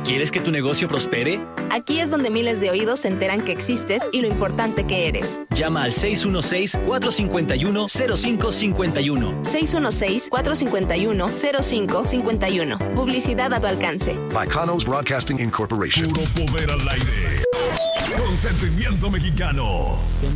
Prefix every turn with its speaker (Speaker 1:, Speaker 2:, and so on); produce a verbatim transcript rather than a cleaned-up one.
Speaker 1: ¿Quieres que tu negocio prospere?
Speaker 2: Aquí es donde miles de oídos se enteran que existes y lo importante que eres.
Speaker 1: Llama al seis uno seis, cuatro cinco uno, cero cinco cinco uno.
Speaker 2: seis uno seis, cuatro cinco uno, cero cinco cinco uno. Publicidad a tu alcance.
Speaker 3: Bacanos Broadcasting Incorporation.
Speaker 4: Puro poder al aire. Consentimiento mexicano.